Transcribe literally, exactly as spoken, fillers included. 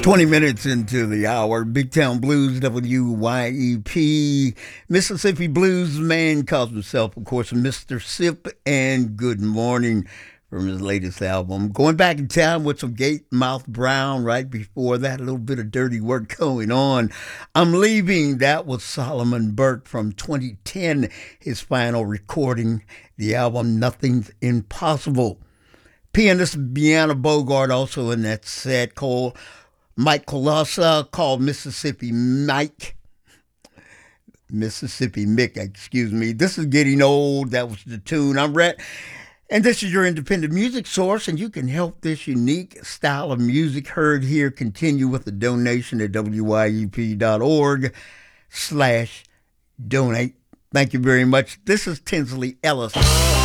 twenty minutes into the hour, Big Town Blues, W Y E P. Mississippi Blues man calls himself, of course, Mister Sip, and Good Morning from his latest album. Going back in time with some Gatemouth Brown right before that, a little bit of dirty work going on. I'm Leaving, that was Solomon Burke from twenty ten, his final recording, the album Nothing's Impossible. Pianist Brianna Bogart also in that set. Cole Mike Colossa called Mississippi Mike. Mississippi Mick, excuse me. This is Getting Old. That was the tune. I'm Rhett, and this is your independent music source, and you can help this unique style of music heard here continue with a donation at W Y E P dot org slash donate. Thank you very much. This is Tinsley Ellis.